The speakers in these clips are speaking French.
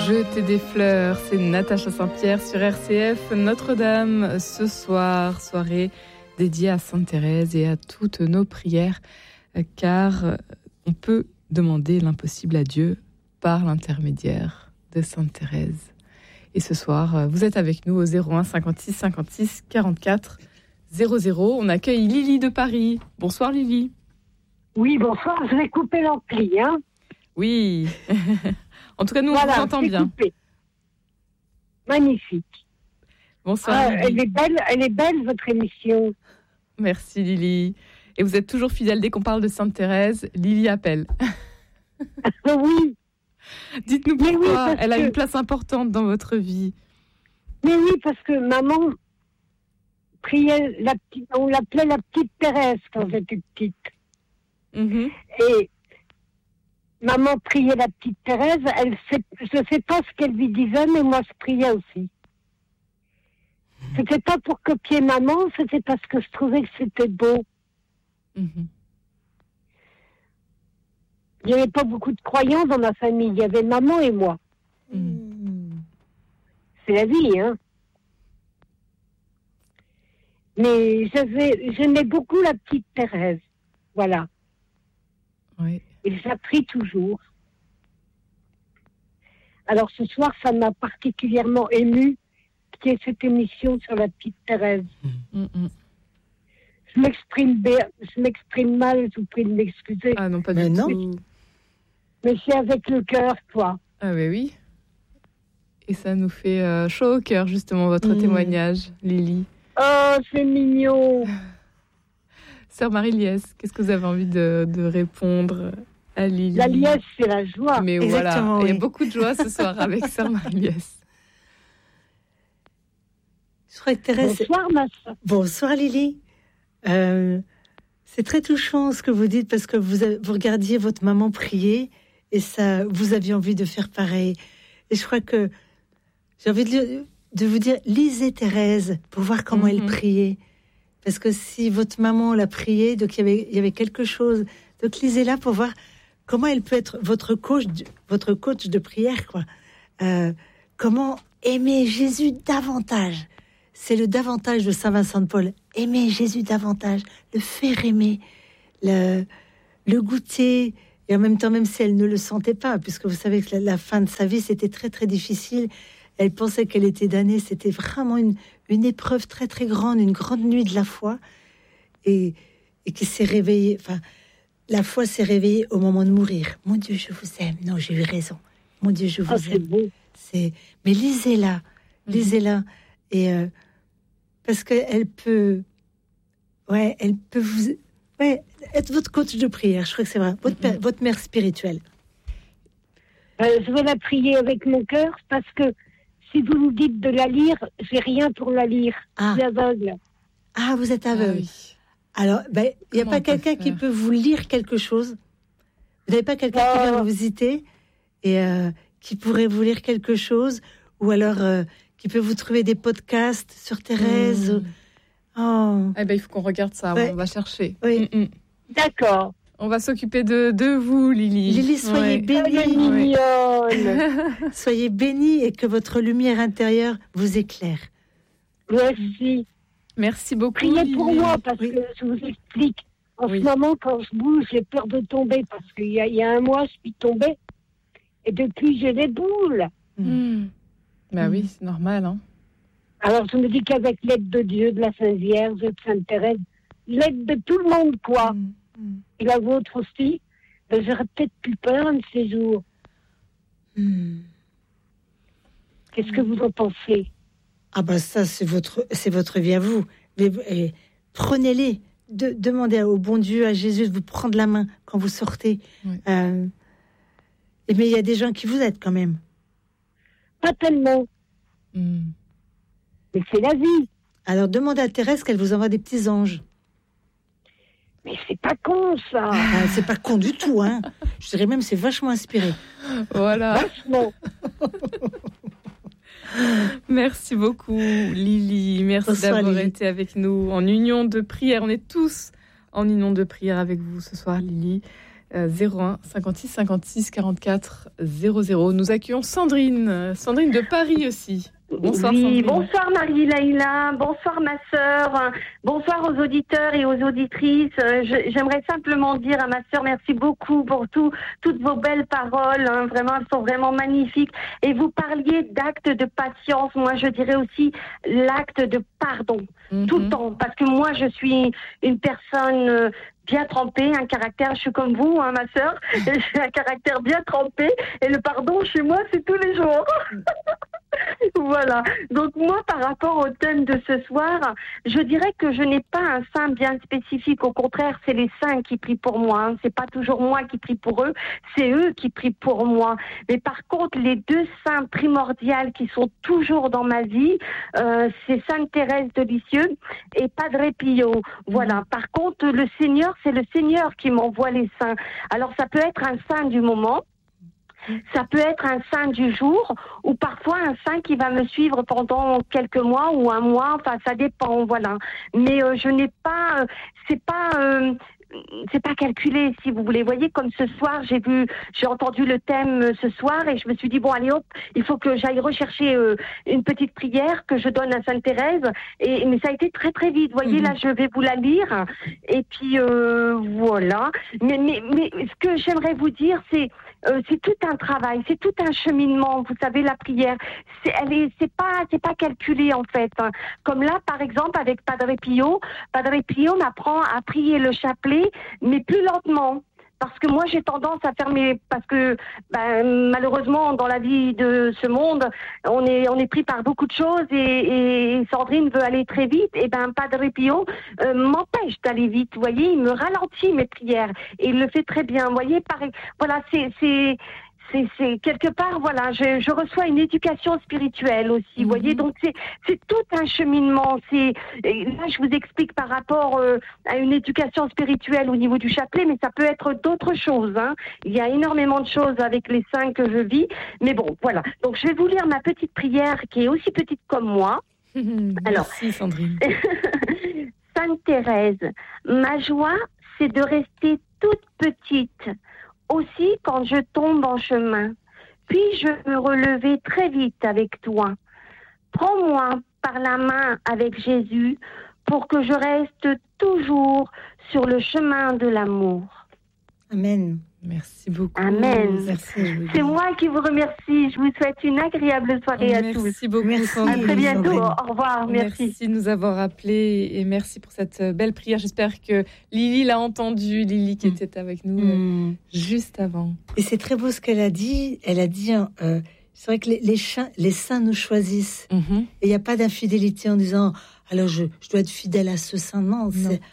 Jeter des fleurs, c'est Natacha Saint-Pierre sur RCF Notre-Dame. Ce soir, soirée dédiée à Sainte Thérèse et à toutes nos prières, car on peut demander l'impossible à Dieu par l'intermédiaire de Sainte Thérèse. Et ce soir, vous êtes avec nous au 01 56 56 44 00. On accueille Lily de Paris. Bonsoir Lily. Oui, bonsoir. Je vais couper l'ampli, hein. Oui. En tout cas, nous, voilà, on vous entend bien. Coupé. Magnifique. Bonsoir. Elle est belle, votre émission. Merci, Lily. Et vous êtes toujours fidèle dès qu'on parle de Sainte Thérèse. Lily appelle. Oui. Dites-nous pourquoi elle a une place importante dans votre vie. Mais oui, parce que maman priait, on l'appelait la petite Thérèse quand j'étais petite. Mm-hmm. Et maman priait la petite Thérèse, je ne sais pas ce qu'elle lui disait, mais moi je priais aussi. C'était pas pour copier maman, c'était parce que je trouvais que c'était beau. Mm-hmm. Il n'y avait pas beaucoup de croyants dans ma famille, il y avait maman et moi. Mm. C'est la vie, hein. Mais j'aimais beaucoup la petite Thérèse, voilà. Oui. Et je la prie toujours. Alors ce soir, ça m'a particulièrement émue qu'il y ait cette émission sur la petite Thérèse. Mm-hmm. Je m'exprime mal, je vous prie de m'excuser. Ah non, pas du tout. Mais c'est avec le cœur, quoi. Ah mais oui. Et ça nous fait chaud au cœur, justement, votre témoignage, Lily. Oh, c'est mignon. Sœur Marie-Liesse, qu'est-ce que vous avez envie de répondre à Lily? La liesse, c'est la joie. Mais exactement, voilà, il y a beaucoup de joie ce soir avec Sœur Marie-Liesse. Je crois que Thérèse... Bonsoir, ma soeur. Bonsoir, Lily. C'est très touchant ce que vous dites, parce que vous regardiez votre maman prier et ça, vous aviez envie de faire pareil. Et je crois que j'ai envie de vous dire, lisez Thérèse pour voir comment elle priait. Parce que si votre maman l'a prié, donc il y avait quelque chose. Donc lisez-la pour voir comment elle peut être votre coach de prière, quoi. Comment aimer Jésus davantage. C'est le davantage de Saint Vincent de Paul. Aimer Jésus davantage, le faire aimer, le goûter. Et en même temps, même si elle ne le sentait pas, puisque vous savez que la fin de sa vie, c'était très, très difficile. Elle pensait qu'elle était damnée. C'était vraiment une épreuve très, très grande, une grande nuit de la foi. Et qui s'est réveillée. Enfin, la foi s'est réveillée au moment de mourir. Mon Dieu, je vous aime. Non, j'ai eu raison. Mon Dieu, je vous aime. C'est beau. Mais lisez-la. Lisez-la. Et parce qu'elle peut... Ouais, elle peut vous... Ouais, être votre coach de prière, je crois que c'est vrai. Votre mère spirituelle. Je vais la prier avec mon cœur, parce que si vous nous dites de la lire, j'ai rien pour la lire. Je suis aveugle. Ah, vous êtes aveugle. Oui. Alors, il n'y a pas quelqu'un qui peut vous lire quelque chose? Vous n'avez pas quelqu'un qui vient vous visiter et qui pourrait vous lire quelque chose? Ou alors qui peut vous trouver des podcasts sur Thérèse? Il faut qu'on regarde ça, on va chercher. Oui. D'accord. On va s'occuper de vous, Lily. Lily, soyez bénie. Soyez bénie et que votre lumière intérieure vous éclaire. Merci. Merci beaucoup. Priez Lily. pour moi, parce que je vous explique. En ce moment, quand je bouge, j'ai peur de tomber, parce qu'il y a un mois, je suis tombée. Et depuis, j'ai des boules. Oui, c'est normal, hein. Alors, je me dis qu'avec l'aide de Dieu, de la Sainte Vierge, de Sainte Thérèse, l'aide de tout le monde, quoi, et la vôtre aussi, j'aurais peut-être plus peur un de ces jours. Qu'est-ce que vous en pensez? Ça, c'est votre vie à vous. Mais prenez-les. Demandez au bon Dieu, à Jésus, de vous prendre la main quand vous sortez. Oui. Mais il y a des gens qui vous aident quand même. Pas tellement. Mais c'est la vie. Alors demandez à Thérèse qu'elle vous envoie des petits anges. Mais c'est pas con, ça. C'est pas con du tout, hein. Je dirais même c'est vachement inspiré. Voilà. Vachement. Merci beaucoup, Lily. Merci d'avoir été avec nous en union de prière. On est tous en union de prière avec vous ce soir, Lily. 01 56 56 44 00. Nous accueillons Sandrine. Sandrine de Paris aussi. Bonsoir, oui, Sandrine. Bonsoir Marie-Laïla, bonsoir ma sœur, bonsoir aux auditeurs et aux auditrices. J'aimerais simplement dire à ma sœur merci beaucoup pour toutes vos belles paroles, hein. Vraiment, elles sont vraiment magnifiques. Et vous parliez d'acte de patience, moi je dirais aussi l'acte de pardon, tout le temps. Parce que moi je suis une personne bien trempée, un caractère, je suis comme vous, hein, ma sœur, j'ai un caractère bien trempé et le pardon chez moi c'est tous les jours. Voilà. Donc moi, par rapport au thème de ce soir, je dirais que je n'ai pas un saint bien spécifique. Au contraire, c'est les saints qui prient pour moi. Hein. C'est pas toujours moi qui prie pour eux, c'est eux qui prient pour moi. Mais par contre, les deux saints primordiales qui sont toujours dans ma vie, c'est Sainte Thérèse de Lisieux et Padre Pio. Voilà. Par contre, le Seigneur, c'est le Seigneur qui m'envoie les saints. Alors ça peut être un saint du moment. Ça peut être un saint du jour ou parfois un saint qui va me suivre pendant quelques mois ou un mois, enfin ça dépend, voilà. Mais je n'ai pas, c'est pas calculé, si vous voulez. Vous voyez, comme ce soir, j'ai entendu le thème ce soir et je me suis dit, bon, allez hop, il faut que j'aille rechercher une petite prière que je donne à Sainte Thérèse. Mais ça a été très, très vite. Vous voyez, là, je vais vous la lire. Et puis, voilà. Mais ce que j'aimerais vous dire, c'est tout un travail, c'est tout un cheminement. Vous savez, la prière, c'est pas calculé, en fait. Hein. Comme là, par exemple, avec Padre Pio m'apprend à prier le chapelet, mais plus lentement. Parce que moi, j'ai tendance à faire parce que, malheureusement, dans la vie de ce monde, on est pris par beaucoup de choses et Sandrine veut aller très vite. Et Padre Pio m'empêche d'aller vite. Vous voyez, il me ralentit mes prières et il le fait très bien. Vous voyez, pareil. Voilà, c'est quelque part, voilà, je reçois une éducation spirituelle aussi, vous voyez, donc c'est tout un cheminement. Là, je vous explique par rapport à une éducation spirituelle au niveau du chapelet, mais ça peut être d'autres choses. Hein. Il y a énormément de choses avec les saints que je vis, mais bon, voilà. Donc, je vais vous lire ma petite prière qui est aussi petite comme moi. Alors, merci Sandrine. Sainte Thérèse, ma joie, c'est de rester toute petite. Aussi quand je tombe en chemin, puis-je me relever très vite avec toi. Prends-moi par la main avec Jésus pour que je reste toujours sur le chemin de l'amour. Amen. Merci beaucoup. Amen. Merci, c'est moi qui vous remercie. Je vous souhaite une agréable soirée à tous. Merci beaucoup. À très bientôt. Au revoir. Merci de nous avoir appelés et merci pour cette belle prière. J'espère que Lily l'a entendue. Lily qui était avec nous juste avant. Et c'est très beau ce qu'elle a dit. Elle a dit, c'est vrai que les saints nous choisissent. Et il n'y a pas d'infidélité en disant, alors je dois être fidèle à ce saint. Non.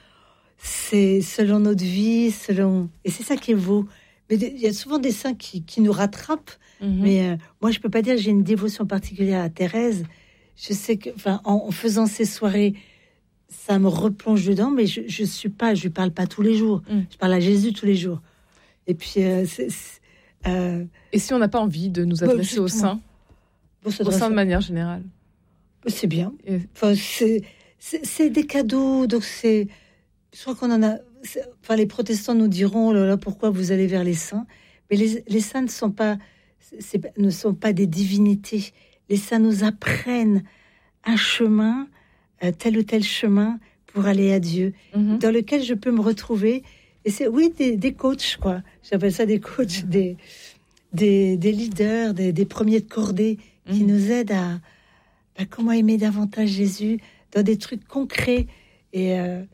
C'est selon notre vie, et c'est ça qui est beau. Mais il y a souvent des saints qui nous rattrapent. Mais moi, je peux pas dire que j'ai une dévotion particulière à Thérèse. Je sais que, en faisant ces soirées, ça me replonge dedans. Mais je lui parle pas tous les jours. Je parle à Jésus tous les jours. Et puis, et si on n'a pas envie de nous adresser aux saints, aux saints de manière générale, c'est bien. C'est des cadeaux, donc c'est. Je crois qu'on en a. Les protestants nous diront, oh là là, pourquoi vous allez vers les saints? Mais les saints ne sont pas des divinités. Les saints nous apprennent un chemin, tel ou tel chemin pour aller à Dieu, dans lequel je peux me retrouver. Et c'est, des coachs, quoi. J'appelle ça des coachs, des leaders, des premiers de cordée qui nous aident à comment aimer davantage Jésus dans des trucs concrets. Et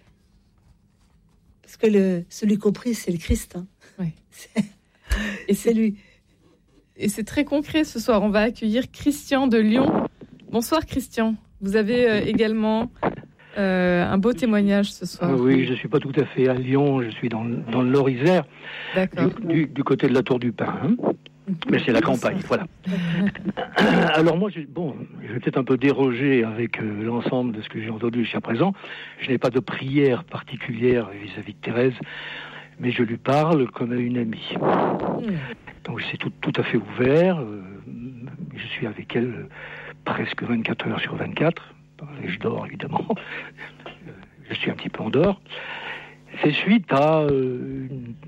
parce que celui compris, c'est le Christ. Hein. Oui. Et c'est lui. Et c'est très concret ce soir. On va accueillir Christian de Lyon. Bonsoir Christian. Vous avez également un beau témoignage ce soir. Oui, je ne suis pas tout à fait à Lyon. Je suis dans le Nord-Isère, du côté de la Tour du Pin. Hein. Mais c'est la campagne, voilà. Alors moi, je vais peut-être un peu déroger avec l'ensemble de ce que j'ai entendu jusqu'à présent. Je n'ai pas de prière particulière vis-à-vis de Thérèse, mais je lui parle comme à une amie. Donc c'est tout à fait ouvert. Je suis avec elle presque 24 heures sur 24. Et je dors, évidemment. Je suis un petit peu en dehors. C'est suite à une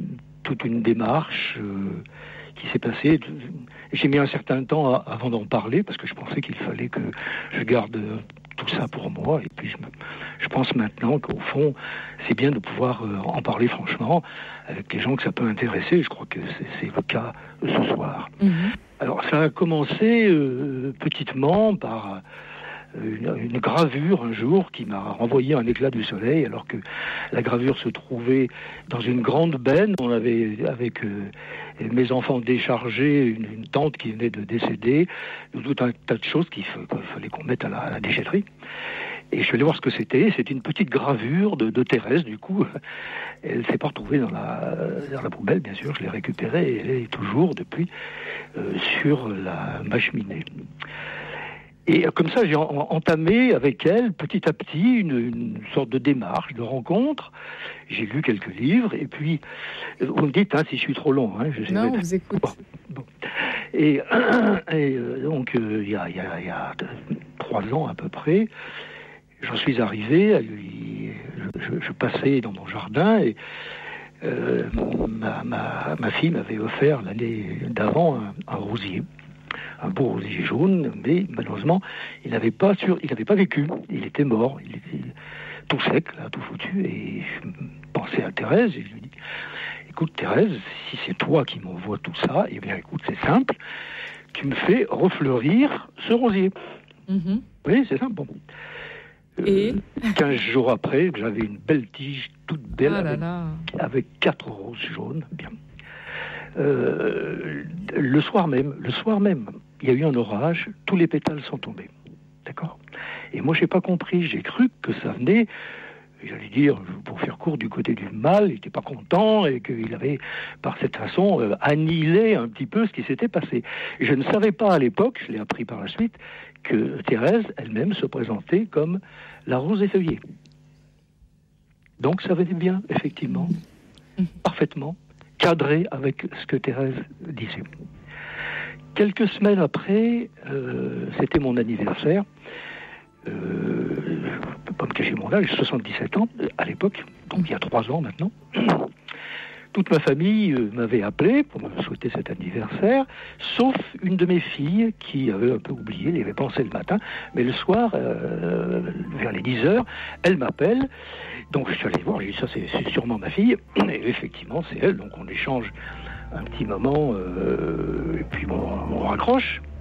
toute une démarche qui s'est passée. J'ai mis un certain temps avant d'en parler, parce que je pensais qu'il fallait que je garde tout ça pour moi. Et puis je pense maintenant qu'au fond, c'est bien de pouvoir en parler franchement avec les gens que ça peut intéresser. Je crois que c'est le cas ce soir. Alors ça a commencé petitement par une gravure un jour qui m'a renvoyé un éclat du soleil, alors que la gravure se trouvait dans une grande benne. On avait, avec mes enfants, déchargé une tante qui venait de décéder, tout un tas de choses qu'il fallait qu'on mette à la déchetterie. Et je suis allé voir ce que c'était. C'est une petite gravure de Thérèse, du coup. Elle ne s'est pas retrouvée dans la poubelle, bien sûr. Je l'ai récupérée et elle est toujours, depuis, sur ma cheminée. Et comme ça, j'ai entamé avec elle, petit à petit, une sorte de démarche, de rencontre. J'ai lu quelques livres, et puis, vous me dites si je suis trop long. Non, on vous écoute. Bon. Et donc, il y a 3 ans à peu près, j'en suis arrivé, je passais dans mon jardin, et ma fille m'avait offert l'année d'avant un rosier. Un beau rosier jaune, mais malheureusement, il n'avait pas vécu. Il était mort, il était tout sec, là, tout foutu. Et je pensais à Thérèse, et je lui dis, écoute Thérèse, si c'est toi qui m'envoies tout ça, eh bien écoute, c'est simple, tu me fais refleurir ce rosier. Oui, c'est simple. Bon. Et 15 jours après, j'avais une belle tige, toute belle, avec 4 roses jaunes, bien. Le soir même, il y a eu un orage, tous les pétales sont tombés. D'accord ? Et moi, j'ai pas compris, j'ai cru que ça venait, j'allais dire, pour faire court, du côté du mal, il n'était pas content et qu'il avait, par cette façon, annihilé un petit peu ce qui s'était passé. Et je ne savais pas à l'époque, je l'ai appris par la suite, que Thérèse elle-même se présentait comme la rose effeuillée. Donc ça venait bien, effectivement, parfaitement cadré avec ce que Thérèse disait. Quelques semaines après, c'était mon anniversaire. Je ne peux pas me cacher mon âge, 77 ans à l'époque, donc il y a 3 ans maintenant. Toute ma famille m'avait appelé pour me souhaiter cet anniversaire, sauf une de mes filles qui avait un peu oublié, elle y avait pensé le matin, mais le soir, vers les 10h, elle m'appelle. Donc je suis allé voir, j'ai dit ça c'est sûrement ma fille, et effectivement c'est elle, donc on échange un petit moment, et puis on raccroche.